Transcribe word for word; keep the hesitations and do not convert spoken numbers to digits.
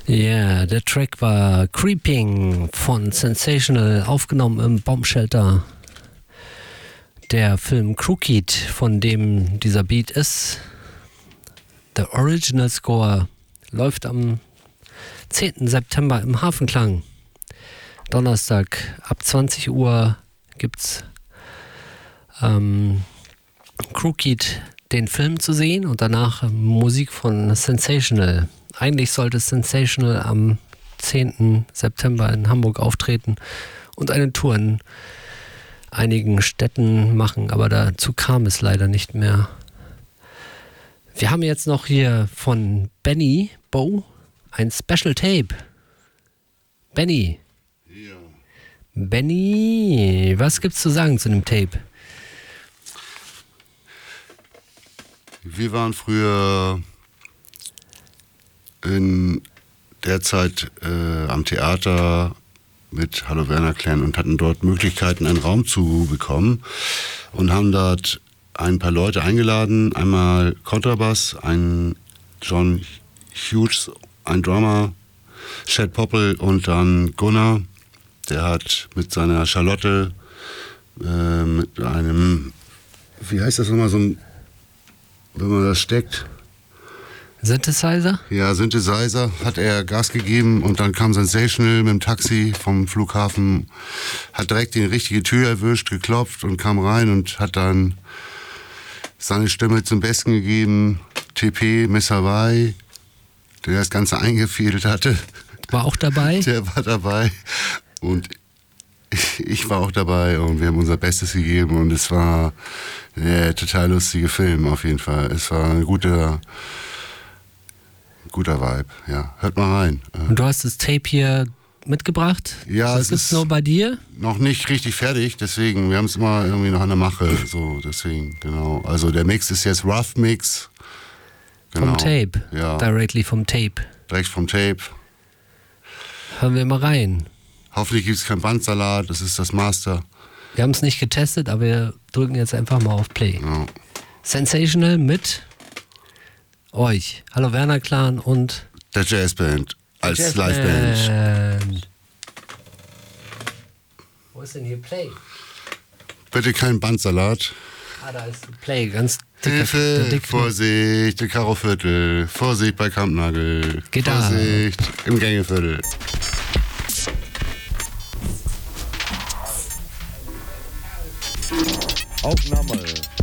Ja, yeah, der Track war Creeping von Sensational, aufgenommen im Bombshelter. Der Film Crooked, von dem dieser Beat ist. Der Original Score läuft am zehnten September im Hafenklang. Donnerstag ab zwanzig Uhr gibt's ähm, Crooked, den Film zu sehen, und danach Musik von Sensational. Eigentlich sollte Sensational am zehnten September in Hamburg auftreten und eine Tour in einigen Städten machen, aber dazu kam es leider nicht mehr. Wir haben jetzt noch hier von Benny Bo ein Special Tape. Benny. Ja. Benny, was gibt's zu sagen zu dem Tape? Wir waren früher in der Zeit äh, am Theater mit Hallo Werner Clan und hatten dort Möglichkeiten, einen Raum zu bekommen und haben dort ein paar Leute eingeladen. Einmal Kontrabass, ein John Hughes, ein Drummer, Chad Poppel und dann Gunnar. Der hat mit seiner Charlotte, äh, mit einem, wie heißt das nochmal, so ein, wenn man das steckt? Synthesizer? Ja, Synthesizer hat er Gas gegeben und dann kam Sensational mit dem Taxi vom Flughafen, hat direkt die richtige Tür erwischt, geklopft und kam rein und hat dann seine Stimme zum Besten gegeben. T P, Miss Hawaii, der das Ganze eingefädelt hatte. War auch dabei? Der war dabei und ich war auch dabei und wir haben unser Bestes gegeben und es war ein total lustiger Film auf jeden Fall. Es war ein guter... Guter Vibe, ja. Hört mal rein. Und du hast das Tape hier mitgebracht? Ja, das es gibt's ist nur bei dir? Noch nicht richtig fertig, deswegen, wir haben es immer irgendwie noch an der Mache, so, deswegen, genau. Also der Mix ist jetzt Rough Mix. Genau. Vom Tape? Ja. Directly vom Tape? Direkt vom Tape. Hören wir mal rein. Hoffentlich gibt es keinen Bandsalat, das ist das Master. Wir haben es nicht getestet, aber wir drücken jetzt einfach mal auf Play. Ja. Sensational mit euch. Hallo Werner Clan und der Jazzband als Jazzband. Liveband. Wo ist denn hier Play? Bitte keinen Bandsalat. Ah, da ist Play, ganz dicker. Hilfe, dick Vorsicht, der Karoviertel, Vorsicht bei Kampnagel, Geht da. Vorsicht im Gängeviertel. Aufnahme.